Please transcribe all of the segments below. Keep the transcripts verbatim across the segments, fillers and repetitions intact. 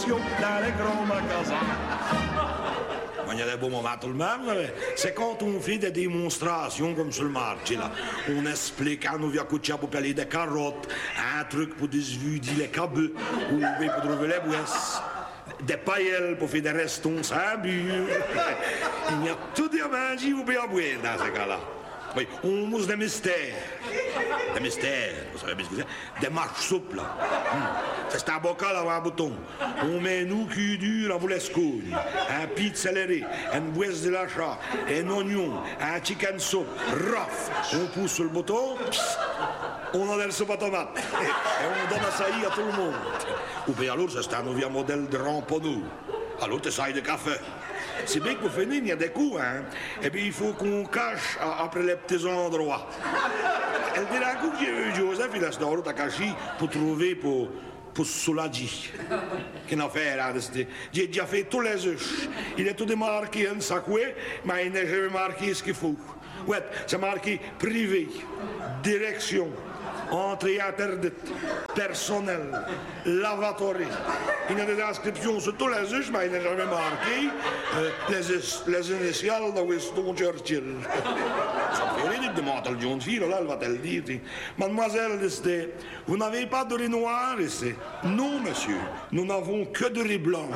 commission dans les grands magasins. Il y a des beaux moments tout le même, c'est quand on fait des démonstrations comme sur le marché, là. On explique à nos vieux couchas pour peler des carottes, un truc pour désuder les câbles, ou bien pour trouver les boisses, des paillettes pour faire des restons sans but. Il y a tout à manger ou bien à boire dans ce cas-là. Oui, on mousse des mystères. Des mystères, vous savez bien ce que c'est? Des marches souples, là. Hum. C'est un bocal avec un bouton. On met nous cul dur en voulescogne, un pis de céleri, une boisse de l'achat, un oignon, un chicken soup, raf. On pousse sur le bouton, pss, on enlève le soupe à tomate. Et on donne un saillie à tout le monde. Ou bien alors, c'est un nouveau modèle de ramponneau. Alors, tu sailles de café. C'est bien que pour finir, il y a des coups, hein. Et puis, il faut qu'on cache après les petits endroits. Elle dit un coup que Joseph, il a ce route à cacher pour trouver, pour, pour se soulager. Qu'une affaire, hein, j'ai déjà fait tous les œufs. Il est tout démarqué un sacoué, mais il n'a jamais marqué ce qu'il faut. Ouais, c'est marqué privé, direction, entrée interdite, personnel, lavatory. Il y a des inscriptions sur tous les œufs, mais il n'a jamais marqué euh, les, les initiales de Winston Churchill. Ça me fait rire de demander à jeune fille, là, elle va te le dire. Mademoiselle, vous n'avez pas de riz noir ici? Non, monsieur, nous n'avons que de riz blanc.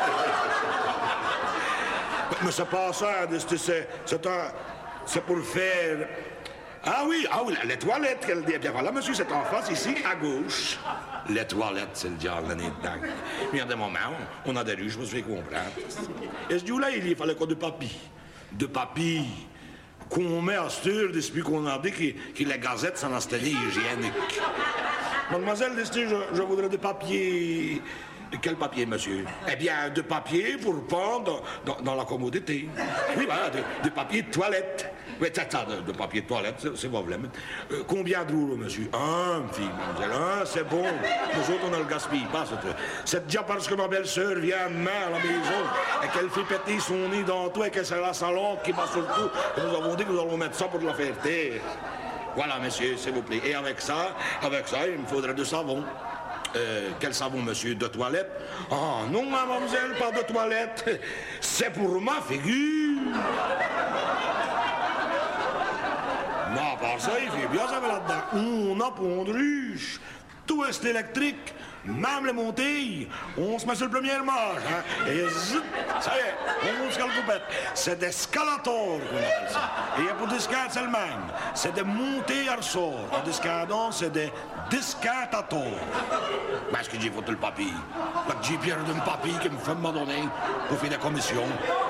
Mais c'est pas ça, c'est, c'est, un, c'est pour faire... Ah oui, ah oui, les toilettes qu'elle dit. Bien voilà, monsieur, c'est en face, ici, à gauche. Les toilettes, c'est le diable, là, dedans. Mais il y a des moments, on a des rues, je me suis fait comprendre. Et ce jour-là, il fallait quoi de papier? De papier qu'on met à stir depuis qu'on a dit que, que les gazettes sont installées hygiéniques. Mademoiselle, je, je voudrais des papiers... Quel papier, monsieur? Eh bien, de papier pour pendre dans, dans la commodité. Oui, voilà, de, de papier de toilette. Oui, c'est ça, de, de papier de toilette, c'est pas vrai. Euh, combien de rouleaux, monsieur? Un, fille, mademoiselle, un, c'est bon. Nous autres, on ne le gaspille pas. C'est déjà parce que ma belle-sœur vient demain à la maison et qu'elle fait péter son nez dans tout et que c'est la salon qui passe sur le coup. Et nous avons dit que nous allons mettre ça pour la faire taire. Voilà, monsieur, s'il vous plaît. Et avec ça, avec ça, il me faudrait du savon. Euh, quel savon, monsieur? De toilette? Ah, oh, non, mademoiselle, pas de toilette. C'est pour ma figure. Non, par ça, il fait bien ça là-dedans. On a pondruche. Tout est électrique. Même les montées, on se met sur le premier marche, hein, et zut, ça y est, on monte sur le coupette. C'est des scalators qu'on appelle ça. Et pour disquette, c'est le même. C'est des montées à ressort. En discadant, c'est des discatators. Mais est-ce que j'ai foutu le papier? Là, j'ai perdu un papier qui me fait me donner pour faire des commissions.